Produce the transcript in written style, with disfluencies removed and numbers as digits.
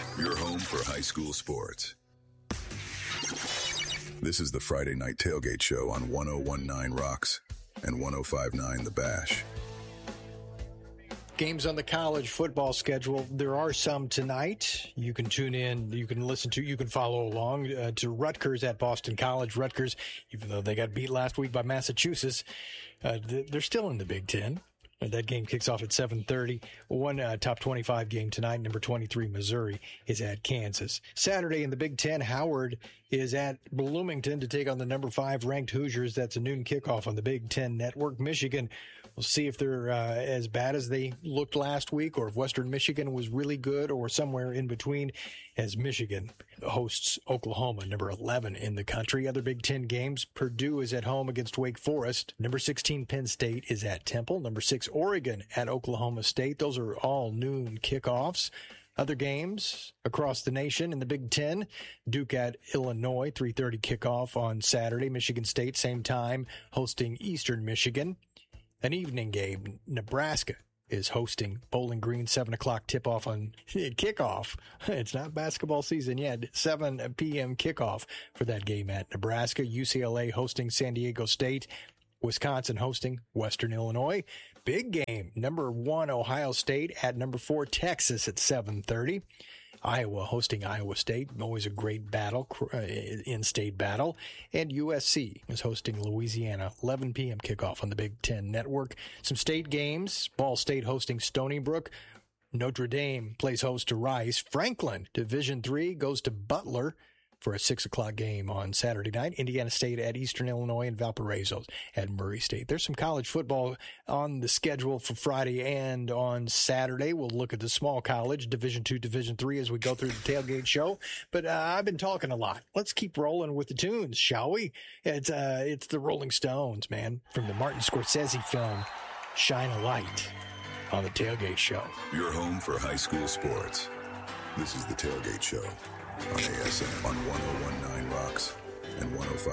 Your home for high school sports. This is the Friday Night Tailgate Show on 101.9 Rocks and 105.9 The Bash. Games on the college football schedule. There are some tonight. You can tune in. You can listen to. You can follow along to Rutgers at Boston College. Rutgers, even though they got beat last week by Massachusetts, they're still in the Big Ten. That game kicks off at 7:30. One top 25 game tonight. Number 23, Missouri, is at Kansas. Saturday in the Big Ten, Howard is at Bloomington to take on the number 5 ranked Hoosiers. That's a noon kickoff on the Big Ten Network. Michigan, we'll see if they're as bad as they looked last week, or if Western Michigan was really good, or somewhere in between, as Michigan hosts Oklahoma, number 11 in the country. Other Big Ten games, Purdue is at home against Wake Forest. Number 16, Penn State is at Temple. Number 6, Oregon at Oklahoma State. Those are all noon kickoffs. Other games across the nation in the Big Ten, Duke at Illinois, 3:30 kickoff on Saturday. Michigan State, same time, hosting Eastern Michigan. An evening game, Nebraska is hosting Bowling Green, 7 o'clock tip-off on kickoff. It's not basketball season yet. 7 p.m. kickoff for that game at Nebraska. UCLA hosting San Diego State. Wisconsin hosting Western Illinois. Big game, number 1, Ohio State at number 4, Texas at 7:30. Iowa hosting Iowa State. Always a great battle, in-state battle. And USC is hosting Louisiana. 11 p.m. kickoff on the Big Ten Network. Some state games. Ball State hosting Stony Brook. Notre Dame plays host to Rice. Franklin, Division III, goes to Butler for a 6 o'clock game on Saturday night. Indiana State at Eastern Illinois, and Valparaiso at Murray State. There's some college football on the schedule for Friday and on Saturday. We'll look at the small college, Division II, Division III, as we go through the tailgate show. But I've been talking a lot. Let's keep rolling with the tunes, shall we? It's the Rolling Stones, man, from the Martin Scorsese film, Shine a Light, on the Tailgate Show. Your home for high school sports. This is the Tailgate Show on ASM on 101.9 Rocks and 105.